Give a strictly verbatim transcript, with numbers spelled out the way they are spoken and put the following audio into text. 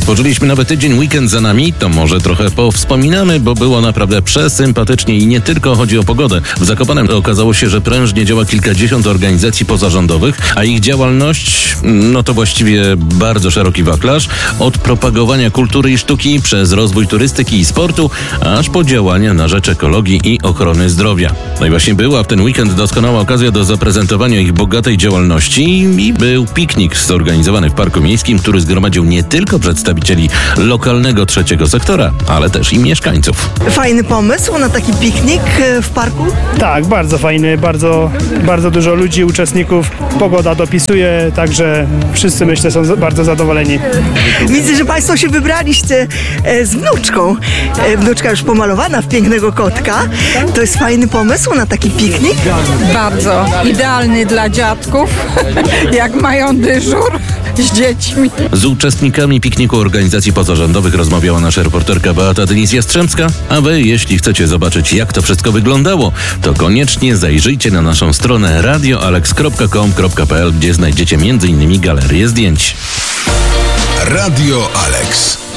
Otworzyliśmy nowy tydzień, weekend za nami, to może trochę powspominamy, bo było naprawdę przesympatycznie i nie tylko chodzi o pogodę. W Zakopanem okazało się, że prężnie działa kilkadziesiąt organizacji pozarządowych, a ich działalność, no to właściwie bardzo szeroki wachlarz. Od propagowania kultury i sztuki, przez rozwój turystyki i sportu, aż po działania na rzecz ekologii i ochrony zdrowia. No i właśnie była w ten weekend doskonała okazja do zaprezentowania ich bogatej działalności i był piknik zorganizowany w Parku Miejskim, który zgromadził nie tylko przedstawicieli lokalnego trzeciego sektora, ale też i mieszkańców. Fajny pomysł na taki piknik w parku? Tak, bardzo fajny, bardzo, bardzo dużo ludzi, uczestników. Pogoda dopisuje, także wszyscy, myślę, są bardzo zadowoleni. Widzę, że Państwo się wybraliście z wnuczką. Wnuczka już pomalowana w pięknego kotka. To jest fajny pomysł na taki piknik? Bardzo. Idealny dla dziadków, jak mają dyżur z dziećmi. Z uczestnikami pikniku organizacji pozarządowych rozmawiała nasza reporterka Beata Denis-Jastrzębska, a wy, jeśli chcecie zobaczyć, jak to wszystko wyglądało, to koniecznie zajrzyjcie na naszą stronę radio alex kropka com kropka p l, gdzie znajdziecie między innymi galerię zdjęć. Radio Alex.